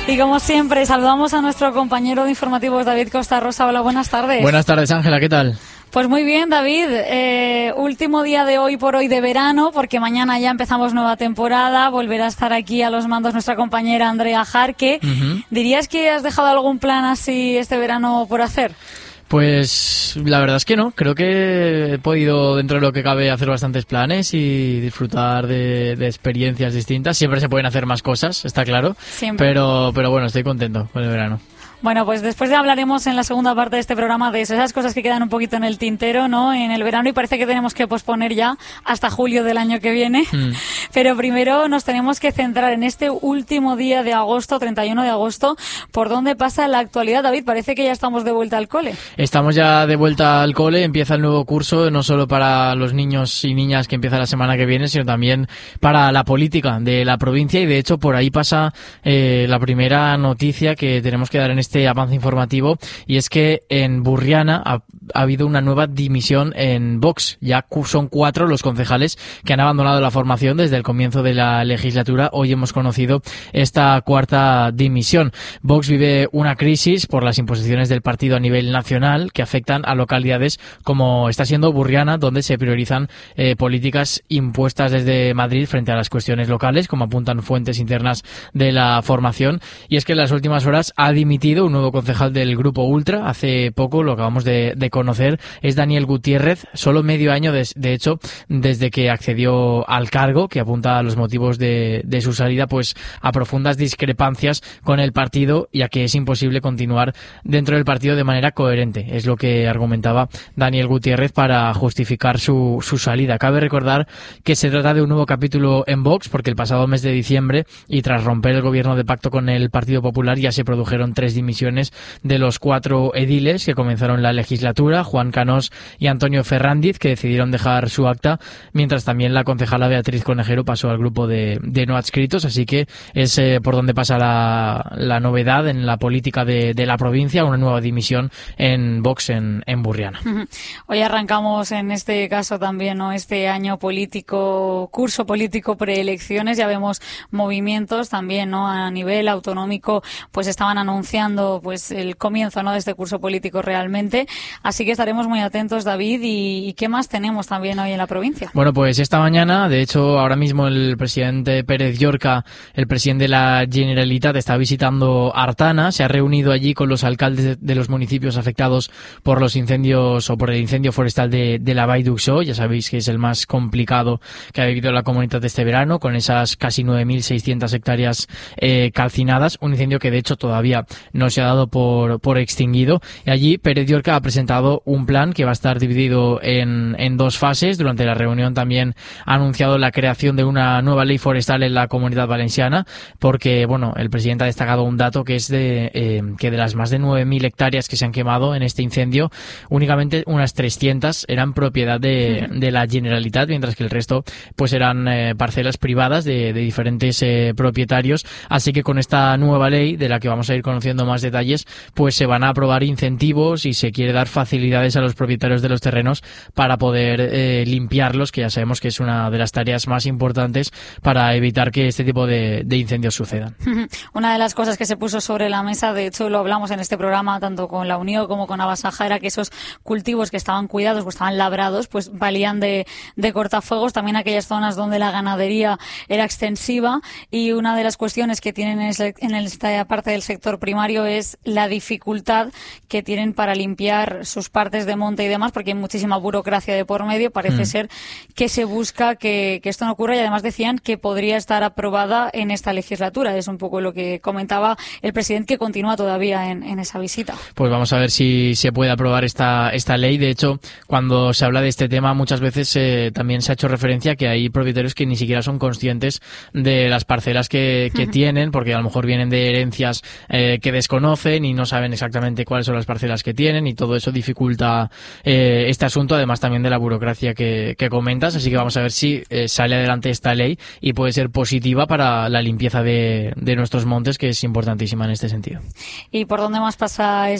Y como siempre, saludamos a nuestro compañero de informativos, David Costa Rosa. Hola, buenas tardes. Buenas tardes, Ángela, ¿qué tal? Pues muy bien, David. Último día de hoy por hoy de verano, porque mañana ya empezamos nueva temporada. Volverá a estar aquí a los mandos nuestra compañera Andrea Jarque. ¿Dirías que has dejado algún plan así este verano por hacer? Pues la verdad es que no, creo que he podido dentro de lo que cabe hacer bastantes planes y disfrutar de experiencias distintas. Siempre se pueden hacer más cosas, está claro, pero bueno, estoy contento con el verano. Bueno, pues después hablaremos en la segunda parte de este programa de eso, esas cosas que quedan un poquito en el tintero, ¿no? En el verano, y parece que tenemos que posponer ya hasta julio del año que viene. Pero primero nos tenemos que centrar en este último día de agosto, 31 de agosto, por dónde pasa la actualidad. David, parece que ya estamos de vuelta al cole. Estamos ya de vuelta al cole, empieza el nuevo curso, no solo para los niños y niñas que empieza la semana que viene, sino también para la política de la provincia, y de hecho por ahí pasa la primera noticia que tenemos que dar en este avance informativo, y es que en Burriana ha habido una nueva dimisión en Vox. Ya son 4 los concejales que han abandonado la formación desde el comienzo de la legislatura. Hoy hemos conocido esta 4ª dimisión. Vox vive una crisis por las imposiciones del partido a nivel nacional que afectan a localidades como está siendo Burriana, donde se priorizan políticas impuestas desde Madrid frente a las cuestiones locales, como apuntan fuentes internas de la formación. Y es que en las últimas horas ha dimitido un nuevo concejal del Grupo Ultra. Hace poco, lo acabamos de conocer, es Daniel Gutiérrez, solo medio año de hecho desde que accedió al cargo, que apunta a los motivos de su salida, pues a profundas discrepancias con el partido, y a que es imposible continuar dentro del partido de manera coherente. Es lo que argumentaba Daniel Gutiérrez para justificar su salida. Cabe recordar que se trata de un nuevo capítulo en Vox, porque el pasado mes de diciembre, y tras romper el gobierno de pacto con el Partido Popular, ya se produjeron 3 dimisiones de los 4 ediles que comenzaron la legislatura, Juan Canós y Antonio Ferrandiz, que decidieron dejar su acta, mientras también la concejala Beatriz Conejero pasó al grupo de no adscritos. Así que es por donde pasa la novedad en la política de la provincia, una nueva dimisión en Vox en Burriana. Hoy arrancamos en este caso también, ¿no?, este año político, curso político preelecciones. Ya vemos movimientos también, ¿no?, a nivel autonómico, pues estaban anunciando pues el comienzo, ¿no?, de este curso político realmente. Así que estaremos muy atentos, David. ¿Y qué más tenemos también hoy en la provincia? Bueno, pues esta mañana, de hecho, ahora mismo el presidente Pérez Llorca, el presidente de la Generalitat, está visitando Artana. Se ha reunido allí con los alcaldes de los municipios afectados por los incendios o por el incendio forestal de la Vall d'Uixó. Ya sabéis que es el más complicado que ha vivido la comunidad este verano, con esas casi 9.600 hectáreas calcinadas. Un incendio que de hecho todavía no se ha dado por extinguido. Y allí Pérez Llorca ha presentado un plan que va a estar dividido en 2 fases. Durante la reunión también ha anunciado la creación de una nueva ley forestal en la Comunidad Valenciana, porque bueno, el presidente ha destacado un dato que es que de las más de 9.000 hectáreas que se han quemado en este incendio, únicamente unas 300 eran propiedad de la Generalitat, mientras que el resto pues eran parcelas privadas de diferentes propietarios. Así que con esta nueva ley, de la que vamos a ir conociendo más detalles, pues se van a aprobar incentivos y se quiere dar facilidades a los propietarios de los terrenos para poder limpiarlos, que ya sabemos que es una de las tareas más importantes para evitar que este tipo de incendios sucedan. Una de las cosas que se puso sobre la mesa, de hecho lo hablamos en este programa tanto con la Unión como con Abasaja, era que esos cultivos que estaban cuidados, pues estaban labrados, pues valían de cortafuegos. También aquellas zonas donde la ganadería era extensiva, y una de las cuestiones que tienen en esta parte del sector primario es la dificultad que tienen para limpiar sus partes de monte y demás, porque hay muchísima burocracia de por medio. Parece ser que se busca que esto no ocurra, y además decían que podría estar aprobada en esta legislatura. Es un poco lo que comentaba el presidente, que continúa todavía en esa visita. Pues vamos a ver si se puede aprobar esta ley. De hecho, cuando se habla de este tema, muchas veces también se ha hecho referencia a que hay propietarios que ni siquiera son conscientes de las parcelas que tienen, porque a lo mejor vienen de herencias que desconocen y no saben exactamente cuáles son las parcelas que tienen, y todo eso dificulta este asunto, además también de la burocracia que comentas. Así que vamos a ver si sale adelante esta ley y puede ser positiva para la limpieza de nuestros montes, que es importantísima en este sentido. ¿Y por dónde más pasa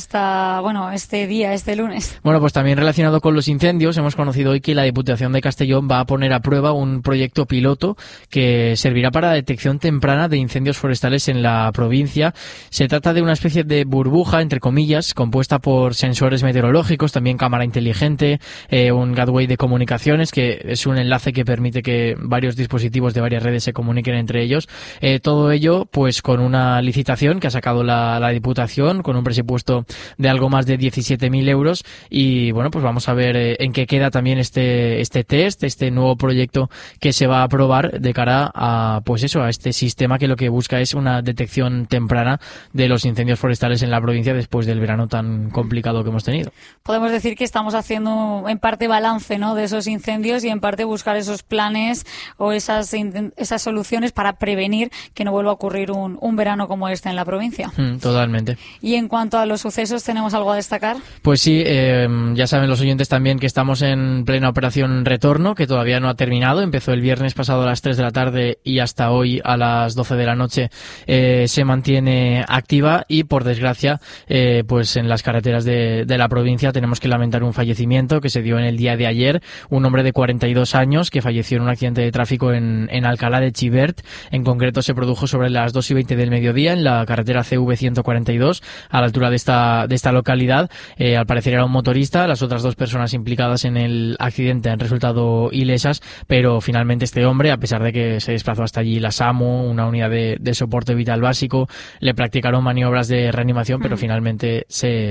este lunes? Bueno, pues también relacionado con los incendios, hemos conocido hoy que la Diputación de Castellón va a poner a prueba un proyecto piloto que servirá para la detección temprana de incendios forestales en la provincia. Se trata de una especie de burbuja, entre comillas, compuesta por sensores meteorológicos, también cámara inteligente, un gateway de comunicaciones, que es un enlace que permite que varios dispositivos de varias redes se comuniquen entre ellos. Todo ello, pues con una licitación que ha sacado la Diputación, con un presupuesto de algo más de 17.000 euros. Y bueno, pues vamos a ver en qué queda también este test, este nuevo proyecto que se va a aprobar de cara a, pues eso, a este sistema que lo que busca es una detección temprana de los incendios forestales en la provincia después del verano tan complicado que hemos tenido. Podemos decir que estamos haciendo en parte balance, ¿no?, de esos incendios, y en parte buscar esos planes o esas soluciones para prevenir que no vuelva a ocurrir un verano como este en la provincia. Totalmente. Y en cuanto a los sucesos, ¿tenemos algo a destacar? Pues sí, ya saben los oyentes también que estamos en plena operación Retorno, que todavía no ha terminado. Empezó el viernes pasado a las 3 de la tarde y hasta hoy a las 12 de la noche se mantiene activa, y por desgracia pues en las carreteras de la provincia tenemos que lamentar un fallecimiento que se dio en el día de ayer. Un hombre de 42 años que falleció en un accidente de tráfico en Alcalá de Xivert. En concreto se produjo sobre las 2:20 del mediodía en la carretera CV 142 a la altura de esta localidad. Al parecer era un motorista. Las otras dos personas implicadas en el accidente han resultado ilesas, pero finalmente este hombre, a pesar de que se desplazó hasta allí la SAMU, una unidad de soporte vital básico, le practicaron maniobras de reanimación, pero finalmente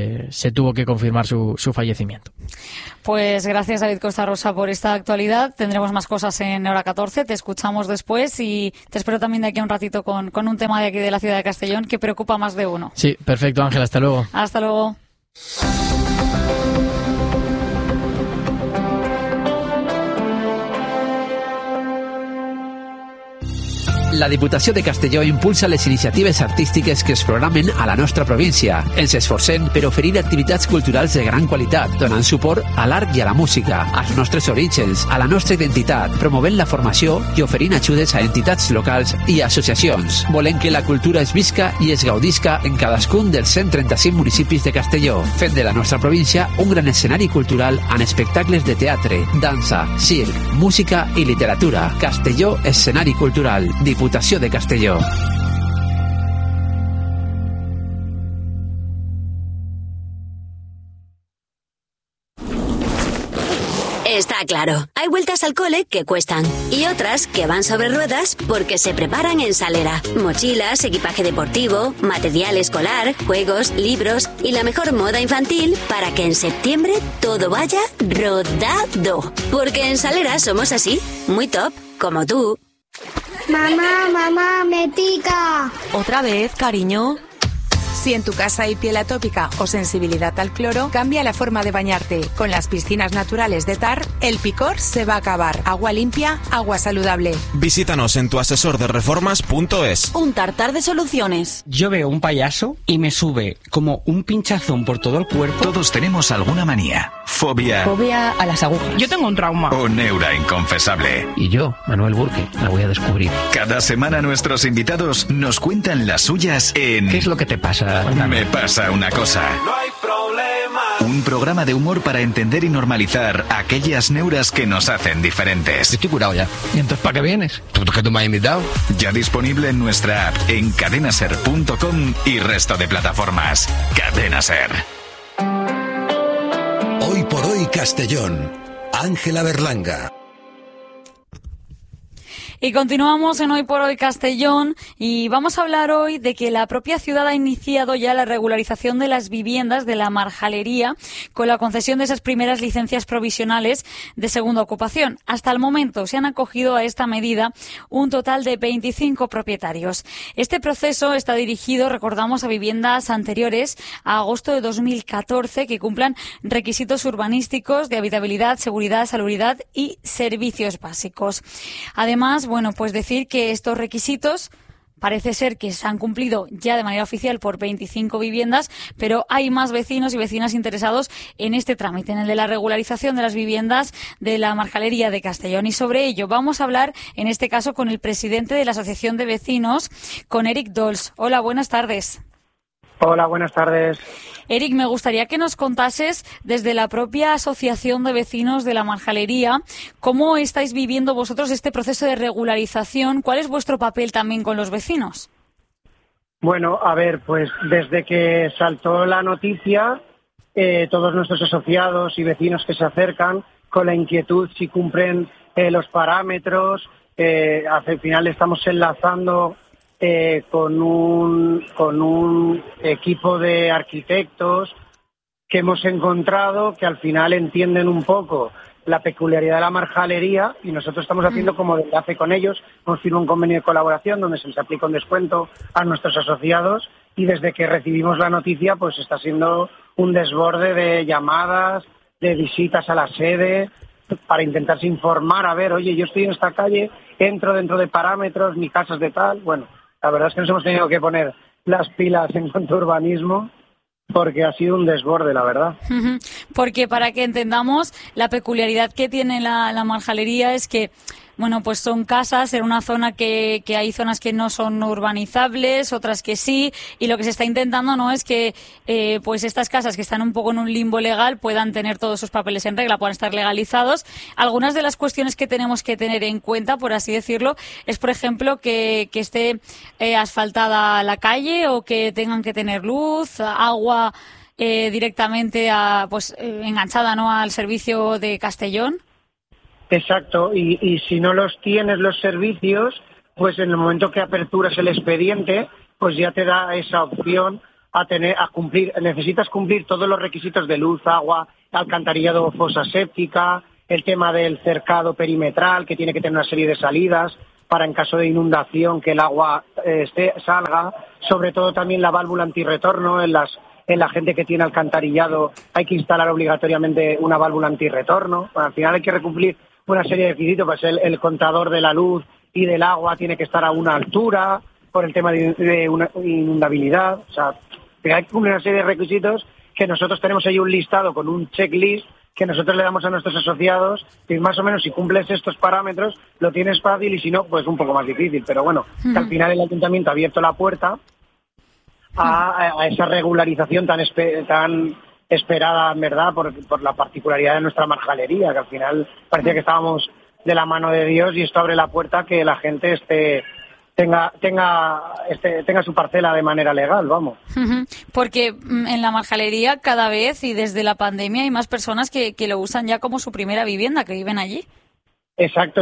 se tuvo que confirmar su fallecimiento. Pues gracias, David Costa Rosa, por esta actualidad. Tendremos más cosas en Hora 14, te escuchamos después y te espero también de aquí a un ratito con un tema de aquí de la ciudad de Castellón que preocupa a más de uno. Sí, perfecto, Ángel, hasta luego. Hasta luego. La Diputació de Castelló impulsa les iniciatives artístiques que es programen a la nostra província. Ens esforcem per oferir activitats culturals de gran qualitat, donant suport a l'art i a la música, als nostres orígens, a la nostra identitat, promovent la formació i oferint ajudes a entitats locals i associacions. Volem que la cultura es visca i es gaudisca en cadascun dels 135 municipis de Castelló, fent de la nostra província un gran escenari cultural amb espectacles de teatre, dansa, circ, música i literatura. Castelló, escenari cultural. Diputació de Castelló. Está claro, hay vueltas al cole que cuestan y otras que van sobre ruedas porque se preparan en Salera. Mochilas, equipaje deportivo, material escolar, juegos, libros y la mejor moda infantil para que en septiembre todo vaya rodado. Porque en Salera somos así, muy top, como tú. Mamá, me pica. ¿Otra vez, cariño? Si en tu casa hay piel atópica o sensibilidad al cloro, cambia la forma de bañarte. Con las piscinas naturales de TAR, el picor se va a acabar. Agua limpia, agua saludable. Visítanos en tuasesordereformas.es. Un tartar de soluciones. Yo veo un payaso y me sube como un pinchazón por todo el cuerpo. Todos tenemos alguna manía. Fobia. Fobia a las agujas. Yo tengo un trauma. O neura inconfesable. Y yo, Manuel Burke, la voy a descubrir. Cada semana nuestros invitados nos cuentan las suyas en... ¿Qué es lo que te pasa? Me pasa una cosa. No hay problema. Un programa de humor para entender y normalizar aquellas neuras que nos hacen diferentes. Estoy curado ya. ¿Y entonces para qué vienes? ¿Tú que tú me has invitado? Ya disponible en nuestra app, en cadenaser.com y resto de plataformas. Cadena Ser. Hoy por hoy Castellón. Ángela Berlanga. Y continuamos en Hoy por Hoy Castellón y vamos a hablar hoy de que la propia ciudad ha iniciado ya la regularización de las viviendas de la marjalería con la concesión de esas primeras licencias provisionales de segunda ocupación. Hasta el momento se han acogido a esta medida un total de 25 propietarios. Este proceso está dirigido, recordamos, a viviendas anteriores a agosto de 2014 que cumplan requisitos urbanísticos de habitabilidad, seguridad, salubridad y servicios básicos. Además, bueno, pues decir que estos requisitos parece ser que se han cumplido ya de manera oficial por 25 viviendas, pero hay más vecinos y vecinas interesados en este trámite, en el de la regularización de las viviendas de la Marjalería de Castellón. Y sobre ello vamos a hablar, en este caso, con el presidente de la Asociación de Vecinos, con Eric Dols. Hola, buenas tardes. Hola, buenas tardes. Eric, me gustaría que nos contases desde la propia Asociación de Vecinos de la Marjalería cómo estáis viviendo vosotros este proceso de regularización. ¿Cuál es vuestro papel también con los vecinos? Bueno, a ver, pues desde que saltó la noticia, todos nuestros asociados y vecinos que se acercan con la inquietud si cumplen los parámetros, al final estamos enlazando con un equipo de arquitectos que hemos encontrado que al final entienden un poco la peculiaridad de la marjalería y nosotros estamos haciendo como de enlace con ellos. Hemos firmado un convenio de colaboración donde se les aplica un descuento a nuestros asociados y desde que recibimos la noticia pues está siendo un desborde de llamadas, de visitas a la sede para intentarse informar, a ver, oye, yo estoy en esta calle, entro dentro de parámetros, mi casa es de tal. Bueno, la verdad es que nos hemos tenido que poner las pilas en cuanto a urbanismo porque ha sido un desborde, la verdad. Porque para que entendamos, la peculiaridad que tiene la marjalería es que, bueno, pues son casas en una zona que hay zonas que no son urbanizables, otras que sí, y lo que se está intentando no es que pues estas casas que están un poco en un limbo legal puedan tener todos sus papeles en regla, puedan estar legalizados. Algunas de las cuestiones que tenemos que tener en cuenta, por así decirlo, es, por ejemplo, que esté asfaltada la calle o que tengan que tener luz, agua directamente enganchada, ¿no?, al servicio de Castellón. Exacto, y si no los tienes los servicios, pues en el momento que aperturas el expediente, pues ya te da esa opción a cumplir. Necesitas cumplir todos los requisitos de luz, agua, alcantarillado, fosa séptica, el tema del cercado perimetral, que tiene que tener una serie de salidas para en caso de inundación que el agua salga, sobre todo también la válvula antirretorno en la gente que tiene alcantarillado hay que instalar obligatoriamente una válvula antirretorno. Bueno, al final hay que cumplir una serie de requisitos, pues el contador de la luz y del agua tiene que estar a una altura por el tema de una inundabilidad. O sea, hay que cumplir una serie de requisitos que nosotros tenemos ahí un listado con un checklist que nosotros le damos a nuestros asociados y más o menos si cumples estos parámetros lo tienes fácil y si no, pues un poco más difícil. Pero bueno, que al final el ayuntamiento ha abierto la puerta a esa regularización tan esperada, en verdad, por la particularidad de nuestra marjalería, que al final parecía que estábamos de la mano de Dios y esto abre la puerta a que la gente tenga su parcela de manera legal, vamos. Porque en la marjalería cada vez y desde la pandemia hay más personas que lo usan ya como su primera vivienda, que viven allí. Exacto,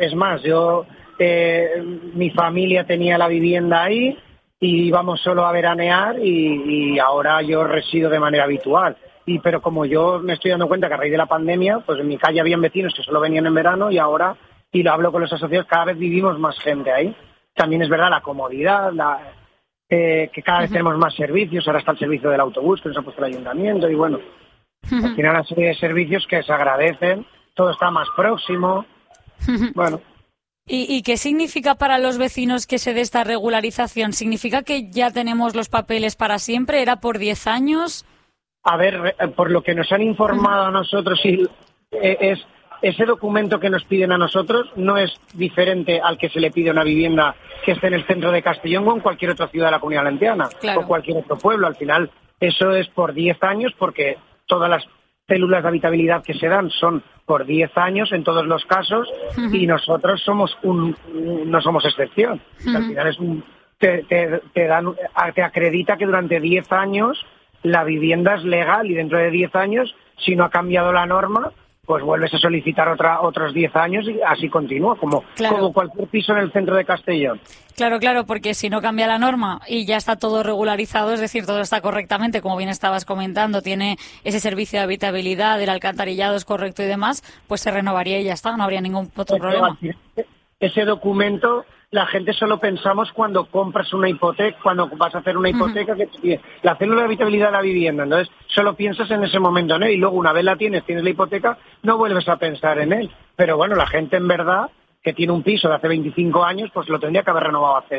mi familia tenía la vivienda ahí y íbamos solo a veranear y ahora yo resido de manera habitual. Pero como yo me estoy dando cuenta que a raíz de la pandemia, pues en mi calle habían vecinos que solo venían en verano y ahora, y lo hablo con los asociados, cada vez vivimos más gente ahí. También es verdad la comodidad, que cada vez tenemos más servicios, ahora está el servicio del autobús que nos ha puesto el ayuntamiento y bueno, al final una serie de servicios que se agradecen, todo está más próximo, bueno. ¿Y qué significa para los vecinos que se dé esta regularización? ¿Significa que ya tenemos los papeles para siempre? ¿Era por 10 años? A ver, por lo que nos han informado a nosotros, ese documento que nos piden a nosotros no es diferente al que se le pide a una vivienda que esté en el centro de Castellón o en cualquier otra ciudad de la Comunidad Valenciana, claro, o cualquier otro pueblo. Al final, eso es por 10 años porque todas las células de habitabilidad que se dan son por 10 años en todos los casos y nosotros no somos excepción. Al final te acredita que durante 10 años la vivienda es legal y dentro de 10 años, si no ha cambiado la norma, pues vuelves a solicitar otros 10 años y así continúa, como cualquier piso en el centro de Castellón. Claro, porque si no cambia la norma y ya está todo regularizado, es decir, todo está correctamente, como bien estabas comentando, tiene ese servicio de habitabilidad, el alcantarillado es correcto y demás, pues se renovaría y ya está, no habría ningún otro problema. Ese documento, la gente solo pensamos cuando compras una hipoteca, cuando vas a hacer una hipoteca, que la célula de habitabilidad de la vivienda, entonces solo piensas en ese momento, ¿no? Y luego una vez tienes la hipoteca, no vuelves a pensar en él. Pero bueno, la gente en verdad que tiene un piso de hace 25 años, pues lo tendría que haber renovado hace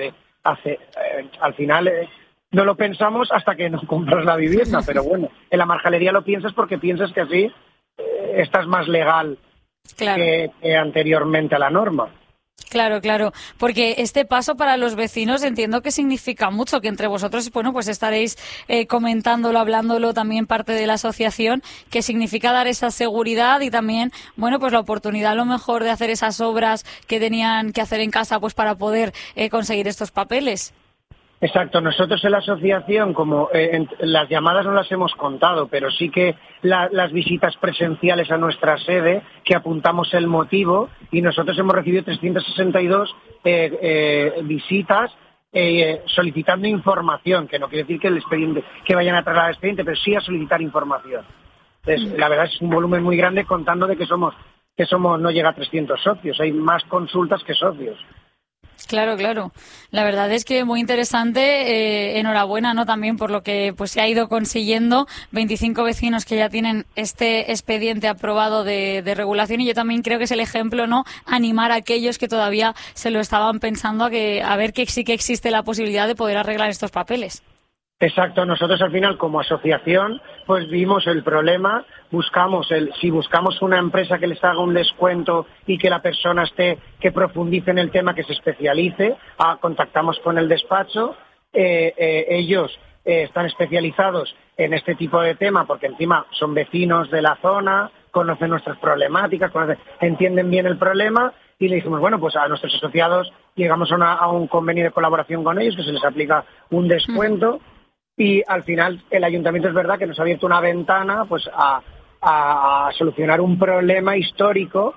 al final no lo pensamos hasta que no compras la vivienda, pero bueno, en la marjalería lo piensas porque piensas que así estás más legal que anteriormente a la norma. Claro, porque este paso para los vecinos entiendo que significa mucho, que entre vosotros, bueno, pues estaréis comentándolo, hablándolo, también parte de la asociación, que significa dar esa seguridad y también, bueno, pues la oportunidad a lo mejor de hacer esas obras que tenían que hacer en casa, pues para poder conseguir estos papeles. Exacto, nosotros en la asociación, como las llamadas no las hemos contado, pero sí que las visitas presenciales a nuestra sede, que apuntamos el motivo, y nosotros hemos recibido 362 visitas solicitando información, que no quiere decir que el expediente, que vayan a trasladar el expediente, pero sí a solicitar información. Entonces, la verdad es un volumen muy grande, contando de que somos no llega a 300 socios, hay más consultas que socios. Claro. La verdad es que muy interesante. Enhorabuena, ¿no? También por lo que pues se ha ido consiguiendo. 25 vecinos que ya tienen este expediente aprobado de regulación, y yo también creo que es el ejemplo, ¿no? Animar a aquellos que todavía se lo estaban pensando a ver que sí que existe la posibilidad de poder arreglar estos papeles. Exacto, nosotros al final como asociación pues vimos el problema, si buscamos una empresa que les haga un descuento y que la persona que profundice en el tema, que se especialice, contactamos con el despacho, ellos están especializados en este tipo de tema porque encima son vecinos de la zona, conocen nuestras problemáticas, entienden bien el problema, y le dijimos, bueno, pues a nuestros asociados llegamos a un convenio de colaboración con ellos, que se les aplica un descuento. Y al final el ayuntamiento es verdad que nos ha abierto una ventana pues a solucionar un problema histórico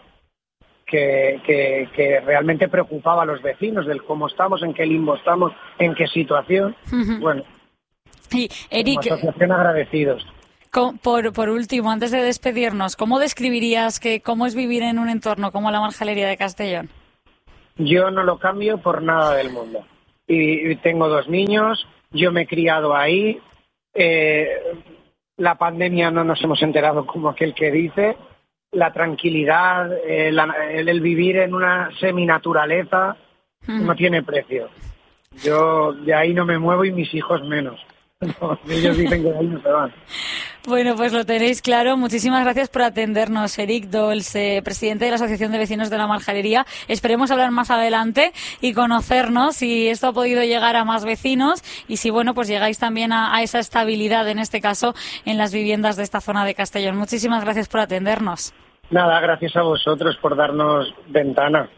que realmente preocupaba a los vecinos, del cómo estamos, en qué limbo estamos, en qué situación. Bueno, y Eric, como asociación agradecidos. Por último, antes de despedirnos, ¿cómo describirías cómo es vivir en un entorno como la Marjalería de Castellón? Yo no lo cambio por nada del mundo. Y tengo 2 niños. Yo me he criado ahí, la pandemia no nos hemos enterado como aquel que dice, la tranquilidad, el vivir en una seminaturaleza no tiene precio. Yo de ahí no me muevo y mis hijos menos. No, ellos dicen que de ahí no se van. Bueno, pues lo tenéis claro. Muchísimas gracias por atendernos, Eric Dols, presidente de la Asociación de Vecinos de la Marjalería. Esperemos hablar más adelante y conocernos si esto ha podido llegar a más vecinos y si, bueno, pues llegáis también a esa estabilidad, en este caso, en las viviendas de esta zona de Castellón. Muchísimas gracias por atendernos. Nada, gracias a vosotros por darnos ventana.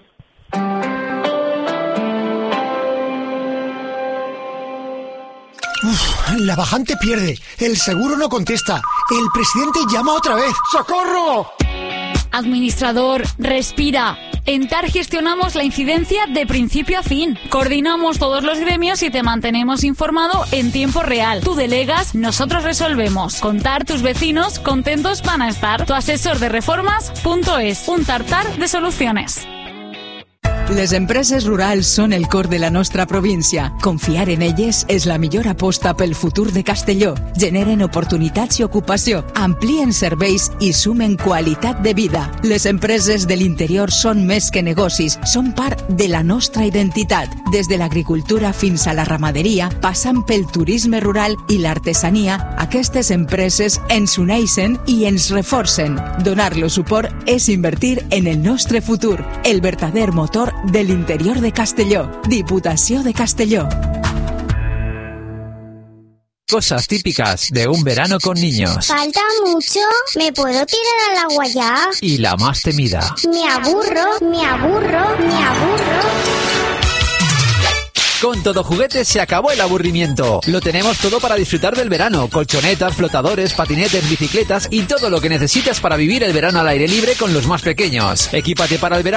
La bajante pierde, el seguro no contesta, el presidente llama otra vez. ¡Socorro! Administrador, respira. En TAR gestionamos la incidencia de principio a fin. Coordinamos todos los gremios y te mantenemos informado en tiempo real. Tú delegas, nosotros resolvemos. Con TAR tus vecinos contentos van a estar. Tu asesor de reformas.es, un tartar de soluciones. Les empreses rurals són el cor de la nostra província. Confiar en elles és la millor aposta pel futur de Castelló. Generen oportunitats i ocupació, amplien serveis i sumen qualitat de vida. Les empreses de l'interior són més que negocis, són part de la nostra identitat. Des de l'agricultura fins a la ramaderia, passant pel turisme rural i l'artesania, aquestes empreses ens uneixen i ens reforcen. Donar-los suport és invertir en el nostre futur, el verdader motor del interior de Castelló. Diputació de Castelló. Cosas típicas de un verano con niños. ¿Falta mucho? ¿Me puedo tirar al agua ya? Y la más temida. Me aburro. Con Todo Juguetes se acabó el aburrimiento. Lo tenemos todo para disfrutar del verano. Colchonetas, flotadores, patinetes, bicicletas y todo lo que necesitas para vivir el verano al aire libre con los más pequeños. Equípate para el verano